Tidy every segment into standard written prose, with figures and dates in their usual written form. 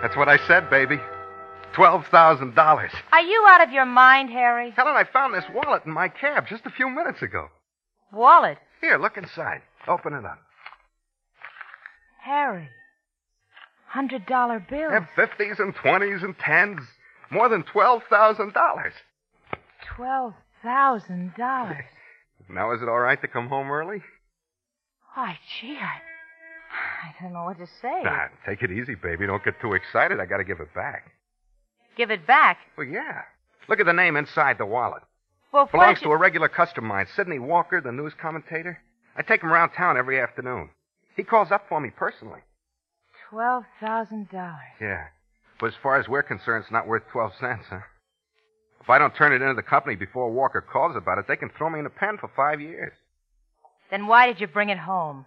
That's what I said, baby. $12,000. Are you out of your mind, Harry? Helen, I found this wallet in my cab just a few minutes ago. Wallet? Here, look inside. Open it up. Harry. $100 bills. Have 50s and 20s and 10s. More than $12,000. $12,000. Now, is it all right to come home early? Why, gee, I don't know what to say. Nah, take it easy, baby. Don't get too excited. I got to give it back. Give it back? Well, yeah. Look at the name inside the wallet. Well, Belongs to a regular customer of mine, Sidney Walker, the news commentator. I take him around town every afternoon. He calls up for me personally. $12,000. Yeah. But as far as we're concerned, it's not worth 12 cents, huh? If I don't turn it into the company before Walker calls about it, they can throw me in the pen for 5 years. Then why did you bring it home?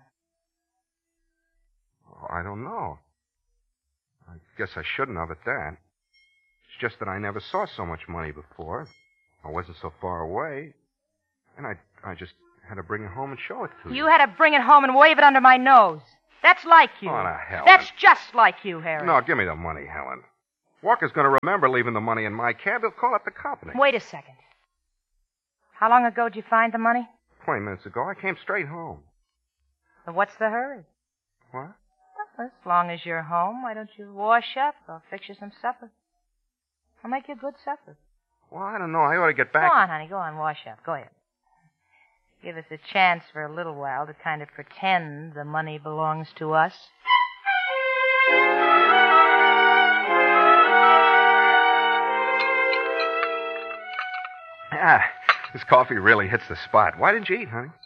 Oh, I don't know. I guess I shouldn't have at that. It's just that I never saw so much money before. I wasn't so far away. And I just had to bring it home and show it to you. You had to bring it home and wave it under my nose. That's like you. Oh, now, Helen. That's just like you, Harry. No, give me the money, Helen. Walker's going to remember leaving the money in my cab. He'll call up the company. Wait a second. How long ago did you find the money? 20 minutes ago. I came straight home. Well, what's the hurry? What? Well, as long as you're home, why don't you wash up? I'll fix you some supper. I'll make you a good supper. Well, I don't know. I ought to get back. Go on, honey. Go on. Wash up. Go ahead. Give us a chance for a little while to kind of pretend the money belongs to us. Ah, this coffee really hits the spot. Why didn't you eat, honey?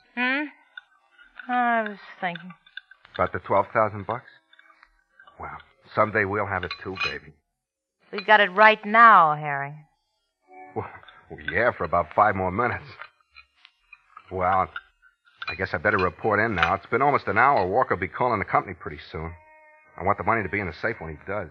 I was thinking. About the $12,000? Well, someday we'll have it too, baby. We've got it right now, Harry. Well, yeah, for about 5 more minutes. Well, I guess I better report in now. It's been almost an hour. Walker will be calling the company pretty soon. I want the money to be in the safe when he does.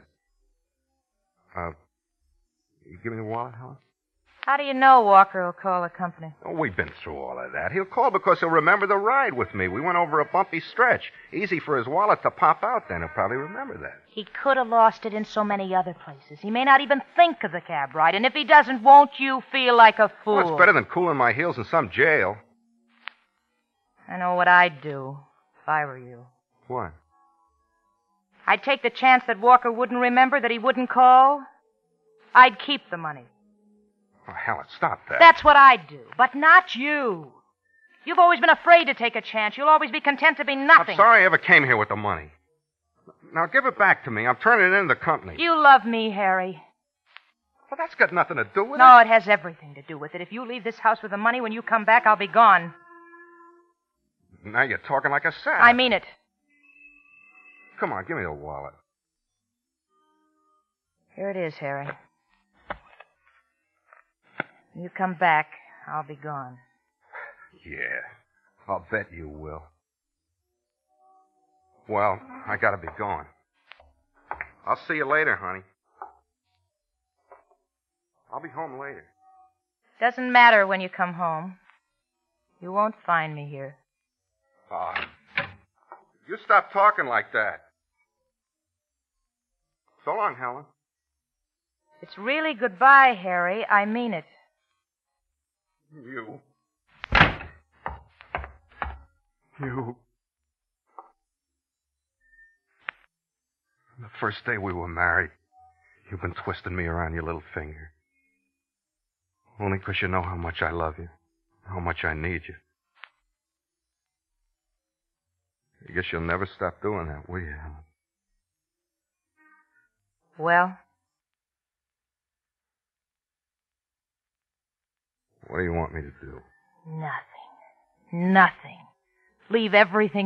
You give me the wallet, Helen? How do you know Walker will call the company? Oh, we've been through all of that. He'll call because he'll remember the ride with me. We went over a bumpy stretch. Easy for his wallet to pop out then. He'll probably remember that. He could have lost it in so many other places. He may not even think of the cab ride. And if he doesn't, won't you feel like a fool? Well, it's better than cooling my heels in some jail. I know what I'd do if I were you. What? I'd take the chance that Walker wouldn't remember, that he wouldn't call. I'd keep the money. Oh, Helen, stop that. That's what I'd do, but not you. You've always been afraid to take a chance. You'll always be content to be nothing. I'm sorry I ever came here with the money. Now, give it back to me. I'm turning it into the company. You love me, Harry. Well, that's got nothing to do with it. No, it has everything to do with it. If you leave this house with the money, when you come back, I'll be gone. Now you're talking like a sap. I mean it. Come on, give me the wallet. Here it is, Harry. When you come back, I'll be gone. Yeah, I'll bet you will. Well, I gotta be going. I'll see you later, honey. I'll be home later. Doesn't matter when you come home. You won't find me here. You stop talking like that. So long, Helen. It's really goodbye, Harry. I mean it. You. The first day we were married, you've been twisting me around your little finger. Only 'cause you know how much I love you, how much I need you. I guess you'll never stop doing that, will you, Helen? Well? What do you want me to do? Nothing. Nothing. Leave everything